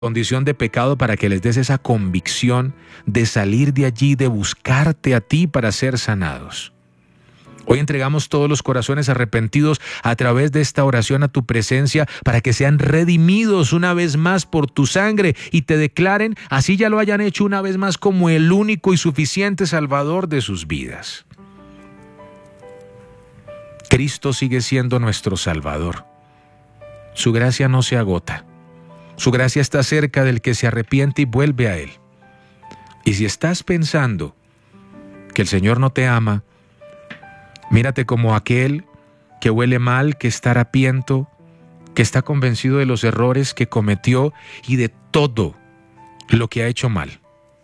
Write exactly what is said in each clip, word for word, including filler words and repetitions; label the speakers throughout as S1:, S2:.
S1: condición de pecado para que les des esa convicción de salir de allí, de buscarte a ti para ser sanados. Hoy entregamos todos los corazones arrepentidos a través de esta oración a tu presencia para que sean redimidos una vez más por tu sangre y te declaren, así ya lo hayan hecho una vez más, como el único y suficiente Salvador de sus vidas. Cristo sigue siendo nuestro Salvador. Su gracia no se agota. Su gracia está cerca del que se arrepiente y vuelve a Él. Y si estás pensando que el Señor no te ama, mírate como aquel que huele mal, que está harapiento, que está convencido de los errores que cometió y de todo lo que ha hecho mal.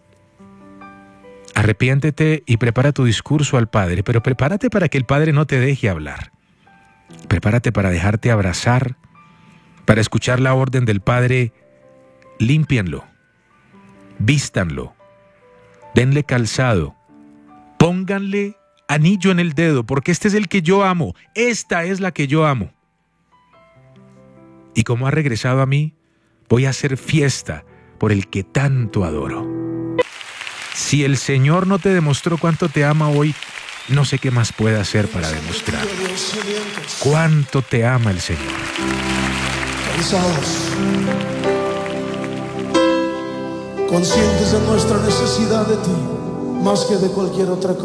S1: Arrepiéntete y prepara tu discurso al Padre, pero prepárate para que el Padre no te deje hablar. Prepárate para dejarte abrazar, para escuchar la orden del Padre: límpienlo, vístanlo, denle calzado, pónganle anillo en el dedo, porque este es el que yo amo, esta es la que yo amo. Y como ha regresado a mí, voy a hacer fiesta por el que tanto adoro. Si el Señor no te demostró cuánto te ama hoy, no sé qué más puede hacer para demostrar cuánto te ama el Señor.
S2: Cansados, conscientes de nuestra necesidad de ti, más que de cualquier otra cosa.